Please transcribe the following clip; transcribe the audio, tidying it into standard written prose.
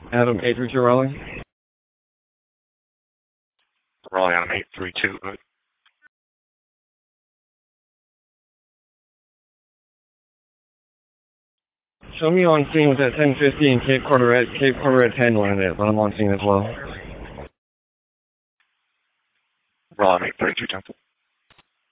Adam 832 Raleigh. Raleigh, Adam 832, good. Show me on scene with that 1015 Cape Carteret 10 one it is, but I'm on scene as well. Raleigh, 832 Temple.